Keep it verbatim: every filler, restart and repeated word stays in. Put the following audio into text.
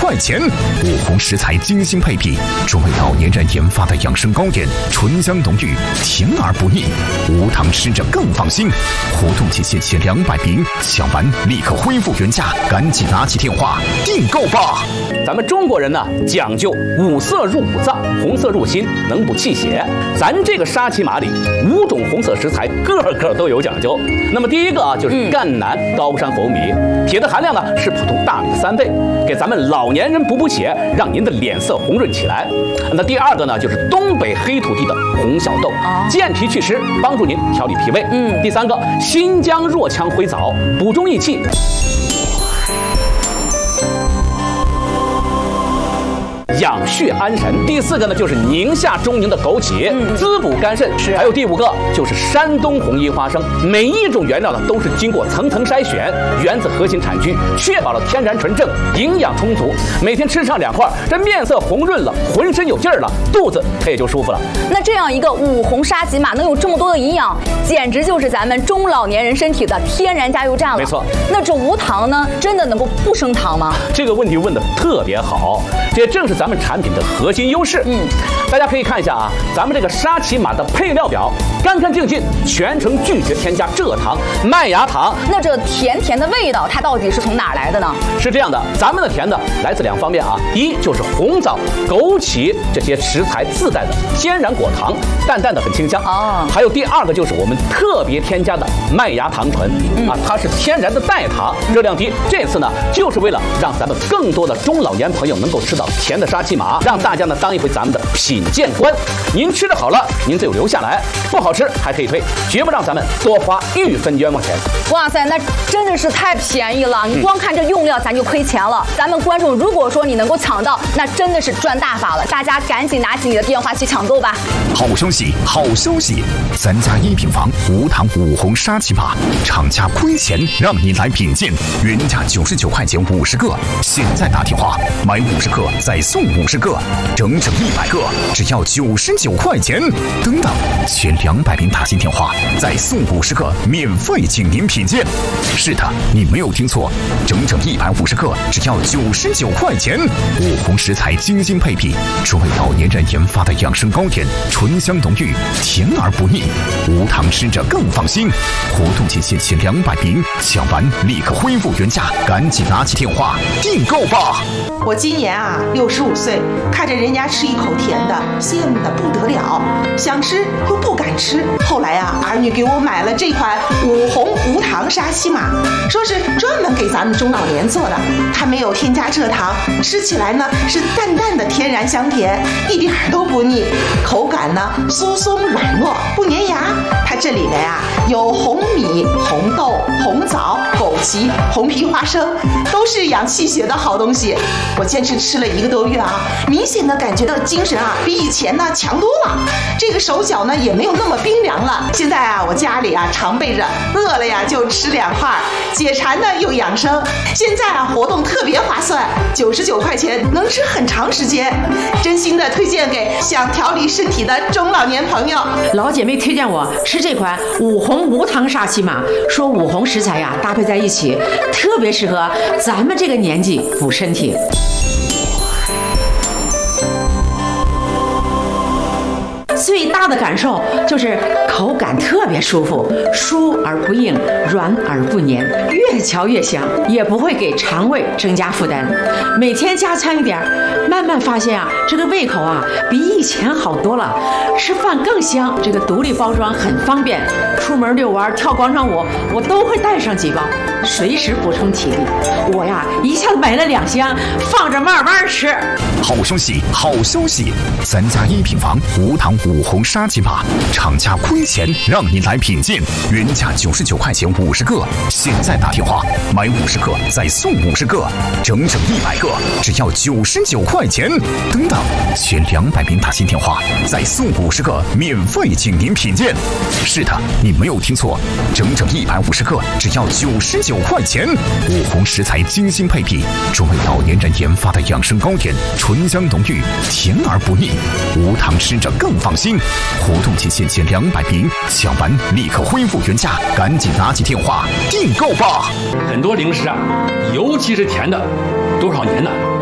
块钱。五红食材精心配比，专为老年人研发的养生糕点，醇香浓郁，甜而不腻，无糖吃着更放心。活动期限限两百瓶，抢完立刻恢复原价，赶紧拿起电话订购吧。 咱们中国人呢讲究五色入五脏，红色入心，能补气血。咱这个沙琪玛里五种红色食材个个都有讲究。那么第一个啊就是赣南高山佛米，铁的含量呢是普通大米的三倍，给咱们老年人补补血，让您的脸色红润起来。那第二个呢就是东北黑土地的红小豆，健脾祛湿，帮助您调理脾胃。嗯，第三个新疆若羌灰藻，补中益气。养血安神。第四个呢，就是宁夏中宁的枸杞，嗯、滋补肝肾。是。还有第五个就是山东红衣花生，每一种原料呢都是经过层层筛选，源自核心产区，确保了天然纯正，营养充足。每天吃上两块，这面色红润了，浑身有劲儿了，肚子它也就舒服了。 那这样一个五红沙琪玛能有这么多的营养，简直就是咱们中老年人身体的天然加油站了。 没错。 那这无糖呢，真的能够不升糖吗？ 这个问题问得特别好，这正是咱们产品的核心优势。嗯，大家可以看一下啊，咱们这个沙琪玛的配料表，干干净净，全程拒绝添加蔗糖、麦芽糖。 那这甜甜的味道，它到底是从哪儿来的呢？ 是这样的，咱们的甜的来自两方面啊，一就是红枣、枸杞这些食材自带的天然果糖，淡淡的很清香哦。还有第二个就是我们特别添加的麦芽糖醇、嗯、啊，它是天然的代糖，热量低。这次呢，就是为了让咱们更多的中老年朋友能够吃到甜的沙琪玛，让大家呢当一回咱们的品鉴官。您吃的好了，您就留下来；不好吃还可以退，绝不让咱们多花一分冤枉钱。 哇塞，那真的是太便宜了！你光看这用料，咱就亏钱了。咱们观众如果说你能够抢到，那真的是赚大发了！大家赶紧拿起你的电话去抢购吧！ 好消息，好消息！咱家一品房无糖五红沙琪玛，厂家亏钱让你来品鉴，原价九十九块钱五十个，现在打电话买五十克再送五十个，整整一百个，只要九十九块钱。等等，前两百名打进电话再送五十个，免费请您品鉴。是的，你没有听错，整整一百五十个，只要九十九块钱。五红食材精心配比，专为老年人研发的养生糕点，醇香浓郁，甜而不腻，无糖吃着更放心。活动期限限两百瓶，抢完立刻恢复原价，赶紧拿起电话订购吧。 我今年啊六十五岁，看着人家吃一口甜的，羡慕的不得了，想吃又不敢吃。后来啊，儿女给我买了这款五红无糖沙琪玛，说是专门给咱们中老年做的，它没有添加蔗糖，吃起来呢是淡淡的天然香甜，一点都不腻，口感呢酥松软糯，不粘牙。它这里面呀有红米、红豆、红枣、枸杞、红皮花生，都是养气血的好东西。我坚持吃了一个多月啊，明显的感觉到精神啊比以前呢强多了，这个手脚呢也没有那么冰凉了。现在啊我家里啊常备着，饿了呀就吃两块，解馋呢又养生。现在啊活动特别划算，九十九块钱能吃很长时间，真心的推荐给想调理身体的中老年朋友。 老姐妹推荐我吃这款五红无糖沙琪玛，说五红食材呀搭配在一起，特别适合咱们这个年纪补身体。最大的感受就是口感特别舒服，酥而不硬，软而不黏，越嚼越香，也不会给肠胃增加负担。每天加餐一点，慢慢发现啊，这个胃口啊比以前好多了，吃饭更香。这个独立包装很方便，出门遛弯、跳广场舞，我都会带上几包，随时补充体力。我呀一下子买了两箱，放着慢慢吃。 好消息，好消息！咱家一品房无糖五红沙琪玛，厂家亏钱让你来品鉴，原价九十九块钱五十个，现在打电话买五十克再送五十个，整整一百个，只要九十九块钱。等等，前两百名打进电话再送五十个，免费请您品鉴。是的，你没有听错，整整一百五十个，只要九十九块钱。五红食材精心配比，专为老年人研发的养生糕点，醇香浓郁，甜而不腻，无糖吃着更放心。活动期限限两百瓶，抢完立刻恢复原价，赶紧拿起电话订购吧。 很多零食啊，尤其是甜的，多少年了